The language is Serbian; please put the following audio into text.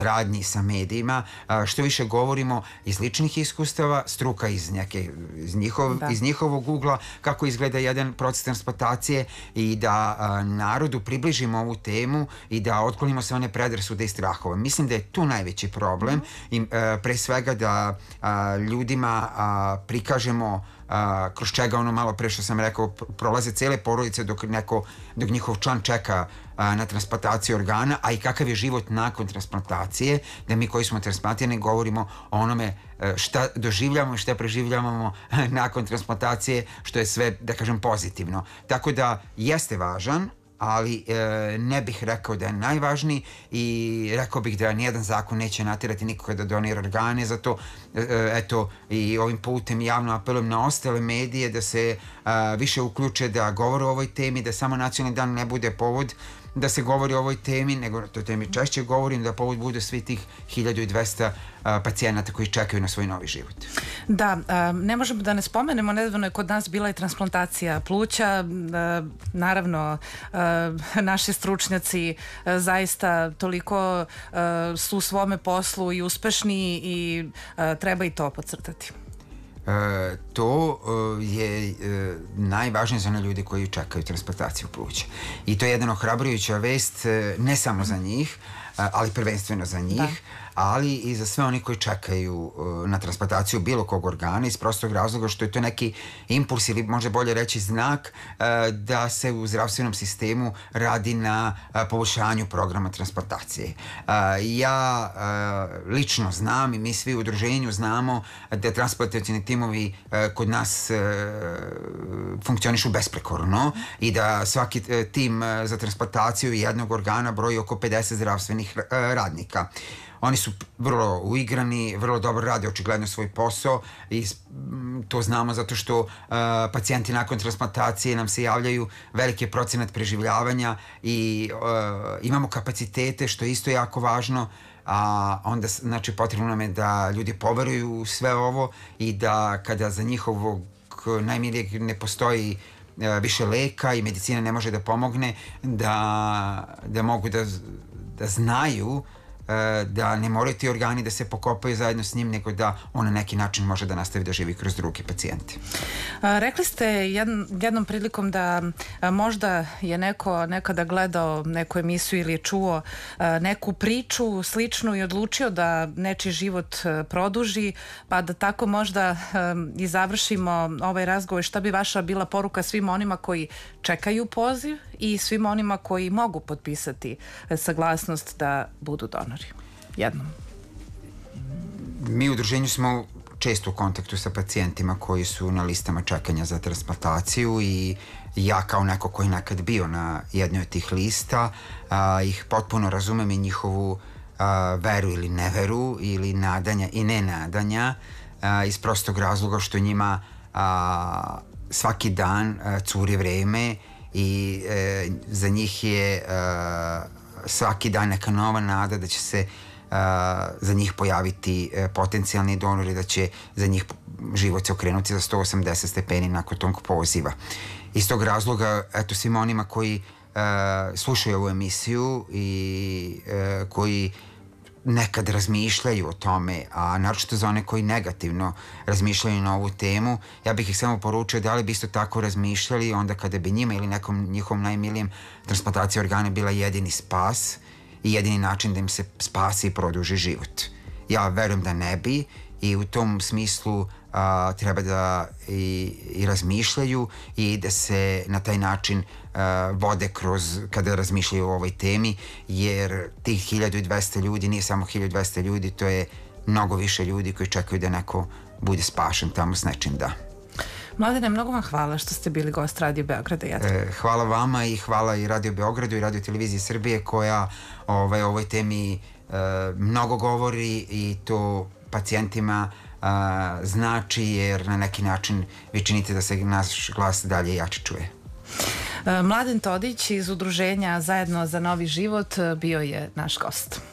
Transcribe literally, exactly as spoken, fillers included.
radnji sa medijima, što više govorimo iz ličnih iskustava, struka iz, neke, iz, njihov, iz njihovog ugla, kako izgleda jedan proces transplantacije i da a, narodu približimo ovu temu i da otklonimo sve one predrasude i strahove. Mislim da je tu najveći problem mm. i a, pre svega da a, ljudima a, prikažemo a, kroz čega ono malo pre što sam rekao prolaze cele porodice dok, neko, dok njihov član čeka a, na transplantaciju organa, a i kakav je život nakon transplantacije, da mi koji smo transplantirani govorimo o onome šta doživljavamo i šta preživljavamo nakon transplantacije, što je sve, da kažem, pozitivno. Tako da jeste važan, ali e, ne bih rekao da je najvažniji i rekao bih da nijedan zakon neće natirati nikoga da donira organe, zato e, eto i ovim putem javno apelujem na ostale medije da se a, više uključe, da govore o ovoj temi, da samo nacionalni dan ne bude povod da se govori o ovoj temi, nego to temi češće govorim, da povod bude svi tih hiljadu dvesta pacijenata koji čekaju na svoj novi život. Da, a, ne možemo da ne spomenemo, nedavno je kod nas bila i transplantacija pluća, a, naravno a, naši stručnjaci a, zaista toliko a, su u svome poslu i uspešni i a, treba i to podcrtati. E, to e, je e, najvažnije za one ljudi koji čekaju transplantaciju pluća. I to je jedna ohrabrujuća vest, e, ne samo za njih, ali prvenstveno za njih, da. ali i za sve oni koji čekaju na transplantaciju bilo kog organa iz prostog razloga što je to neki impuls ili možda bolje reći znak da se u zdravstvenom sistemu radi na poboljšanju programa transplantacije. Ja lično znam i mi svi u udruženju znamo da transplantacioni timovi kod nas funkcionišu besprekorno i da svaki tim za transplantaciju jednog organa broji oko pedeset zdravstvenih radnika. Oni su vrlo uigrani, vrlo dobro rade očigledno svoj posao i to znamo zato što uh, pacijenti nakon transplantacije nam se javljaju veliki procenat preživljavanja i uh, imamo kapacitete, što je isto jako važno, a onda znači potrebno nam je da ljudi poveruju u sve ovo i da kada za njihovog najmilijeg ne postoji uh, više leka i medicina ne može da pomogne, da, da mogu da, da znaju da ne moraju ti organi da se pokopaju zajedno s njim, nego da on na neki način može da nastavi da živi kroz druge pacijente. A, rekli ste jedn, jednom prilikom da a, možda je neko nekada gledao neku emisiju ili je čuo a, neku priču sličnu i odlučio da nečiji život a, produži, pa da tako možda a, i završimo ovaj razgovor. Šta bi vaša bila poruka svim onima koji čekaju poziv i svim onima koji mogu potpisati saglasnost da budu donori? Jednom. Mi u udruženju smo često u kontaktu sa pacijentima koji su na listama čekanja za transplantaciju i ja kao neko koji nekad bio na jednoj od tih lista a, ih potpuno razumem i njihovu a, veru ili neveru ili nadanja i nenadanja a, iz prostog razloga što njima a, svaki dan a, curi vreme i e, za njih je a, svaki dan neka nova nada da će se uh, za njih pojaviti uh, potencijalni donori, da će za njih život se okrenuti za sto osamdeset stepeni nakon tog poziva. Iz tog razloga, eto, svima onima koji uh, slušaju ovu emisiju i uh, koji nekad razmišljaju o tome, a naročito za one koji negativno razmišljaju na ovu temu, ja bih ih samo poručio da li bi isto tako razmišljali onda kada bi njima ili nekom njihovom najmilijem transplantacija organa bila jedini spas i jedini način da im se spasi i produži život. Ja verujem da ne bi i u tom smislu a, treba da i, i razmišljaju i da se na taj način a, vode kroz kada razmišljaju o ovoj temi, jer tih hiljadu dvesta ljudi nije samo hiljadu dvesta ljudi, to je mnogo više ljudi koji čekaju da neko bude spašen tamo s nečim, da. Mladene, mnogo vam hvala što ste bili gost Radio Beograda. E, hvala vama i hvala i Radio Beogradu i Radio Televiziji Srbije koja ovaj, o ovoj temi e, mnogo govori i to pacijentima a, znači, jer na neki način vi činite da se naš glas dalje jače čuje. Mladen Todić iz udruženja Zajedno za novi život bio je naš gost.